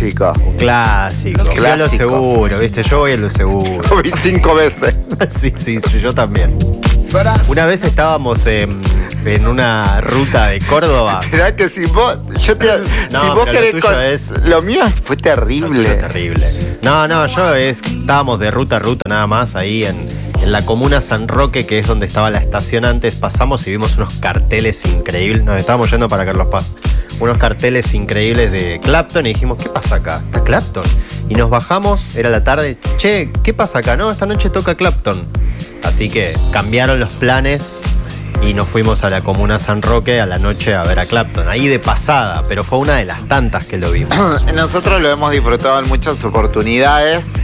clásico. Un clásico. Fui a lo seguro, ¿viste? Yo voy a lo seguro. Lo vi 5 veces. Sí, yo también. Una vez estábamos en una ruta de Córdoba. Mirá que si vos querés lo mío fue terrible. Estábamos de ruta a ruta nada más ahí en la comuna San Roque, que es donde estaba la estación antes. Pasamos y vimos unos carteles increíbles. Nos estábamos yendo para Carlos Paz. Unos carteles increíbles de Clapton y dijimos, ¿qué pasa acá? ¿Está Clapton? Y nos bajamos, era la tarde. Che, ¿qué pasa acá? No, esta noche toca Clapton. Así que cambiaron los planes y nos fuimos a la comuna San Roque a la noche a ver a Clapton. Ahí de pasada, pero fue una de las tantas que lo vimos. Nosotros lo hemos disfrutado en muchas oportunidades.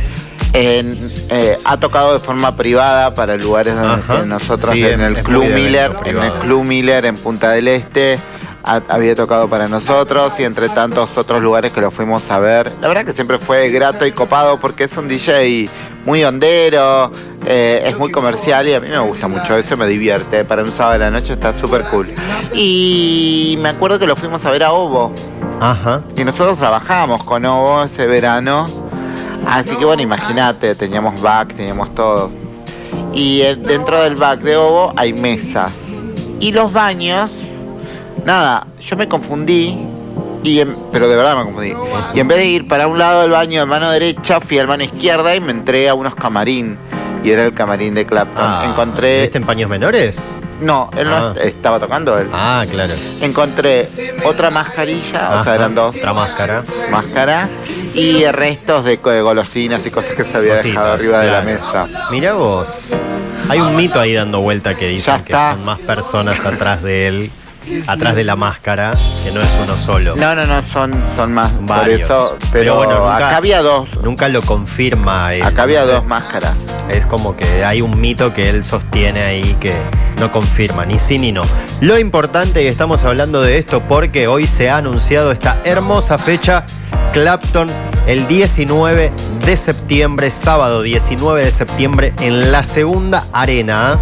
Ha tocado de forma privada para lugares donde nosotros en el Club Miller en Punta del Este había tocado para nosotros y entre tantos otros lugares que lo fuimos a ver. La verdad que siempre fue grato y copado porque es un DJ muy hondero, es muy comercial y a mí me gusta mucho, eso me divierte. Para un sábado de la noche está súper cool. Y me acuerdo que lo fuimos a ver a Ovo. Ajá. Y nosotros trabajábamos con Ovo ese verano. Así que bueno, imagínate, teníamos back, teníamos todo. Y dentro del back de Ovo hay mesas. Y los baños, nada, yo me confundí, pero de verdad me confundí. Y en vez de ir para un lado del baño de mano derecha, fui al mano izquierda y me entré a unos camarín. Y era el camarín de Clapton. ¿Viste en paños menores? No, él no estaba tocando él. Ah, claro. Encontré otra mascarilla, o sea, eran dos. Otra máscara. Y restos de golosinas y cosas que se había dejado arriba de la mesa. Mirá vos. Hay un mito ahí dando vuelta que dicen que son más personas atrás de él, atrás de la máscara, que no es uno solo. No, son más. Son varios. Por eso, pero bueno, acá había dos. Nunca lo confirma él. Acá había dos máscaras. Es como que hay un mito que él sostiene ahí que no confirma, ni sí ni no. Lo importante, y estamos hablando de esto porque hoy se ha anunciado esta hermosa fecha, Clapton, el 19 de septiembre, sábado 19 de septiembre, en la Segunda Arena.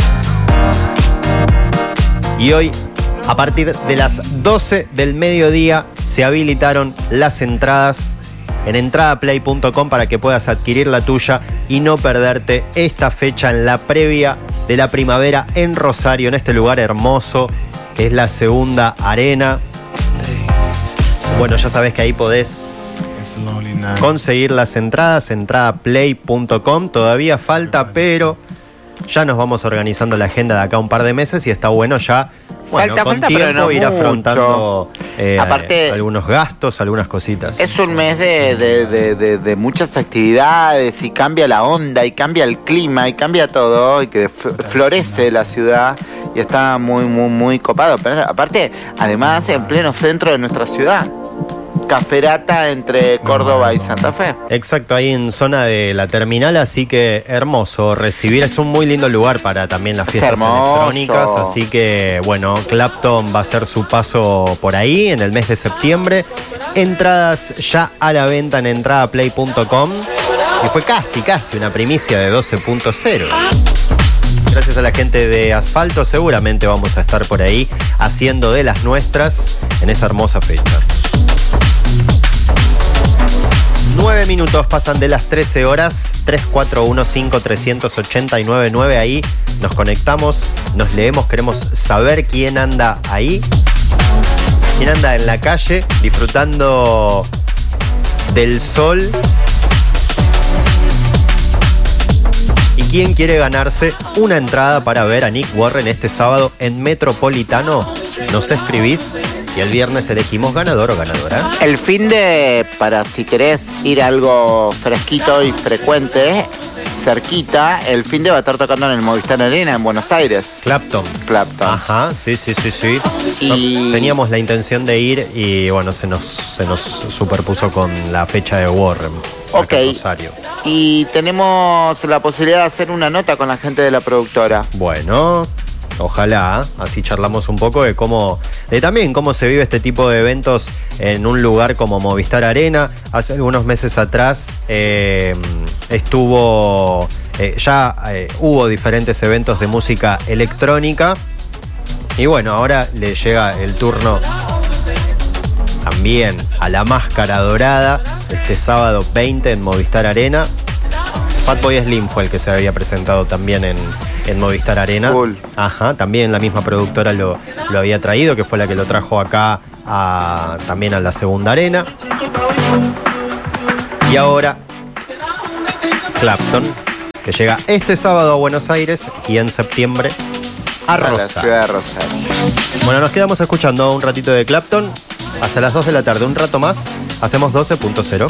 Y hoy, a partir de las 12 del mediodía, se habilitaron las entradas en entradaplay.com para que puedas adquirir la tuya y no perderte esta fecha en la previa de la primavera en Rosario, en este lugar hermoso que es la Segunda Arena. Bueno, ya sabes que ahí podés conseguir las entradas, entradaplay.com. Todavía falta, pero ya nos vamos organizando la agenda de acá un par de meses y está bueno ya. Bueno, con tiempo pero no ir afrontando aparte, algunos gastos, algunas cositas. Es un mes de muchas actividades y cambia la onda y cambia el clima y cambia todo y que florece la ciudad y está muy, muy, muy copado. Pero aparte, además, en pleno centro de nuestra ciudad. Caferata entre Córdoba y Santa Fe. Exacto, ahí en zona de la terminal, así que hermoso recibir. Es un muy lindo lugar para también las fiestas electrónicas, así que bueno, Clapton va a hacer su paso por ahí en el mes de septiembre. Entradas ya a la venta en entradaplay.com y fue casi una primicia de 12.0. Gracias a la gente de Asfalto, seguramente vamos a estar por ahí haciendo de las nuestras en esa hermosa fecha. 9 minutos pasan de las 13 horas, 3415-389-9. Ahí nos conectamos, nos leemos, queremos saber quién anda ahí, quién anda en la calle disfrutando del sol y quién quiere ganarse una entrada para ver a Nick Warren este sábado en Metropolitano. Nos escribís y el viernes elegimos ganador o ganadora. El fin de, para si querés ir a algo fresquito y frecuente, cerquita, el fin de va a estar tocando en el Movistar Arena en Buenos Aires. Clapton. Ajá, sí. Y teníamos la intención de ir y bueno, se nos superpuso con la fecha de Warren. Ok. Rosario. Y tenemos la posibilidad de hacer una nota con la gente de la productora. Bueno, ojalá, así charlamos un poco de también cómo se vive este tipo de eventos en un lugar como Movistar Arena. Hace algunos meses atrás hubo diferentes eventos de música electrónica y bueno, ahora le llega el turno también a La Máscara Dorada este sábado 20 en Movistar Arena. Fatboy Slim fue el que se había presentado también en Movistar Arena. Cool. Ajá, también la misma productora lo había traído, que fue la que lo trajo acá también a la Segunda Arena. Y ahora Clapton, que llega este sábado a Buenos Aires y en septiembre a la Rosario. ciudad de Rosario. Bueno, nos quedamos escuchando un ratito de Clapton hasta las 2 de la tarde. Un rato más, hacemos 12.0.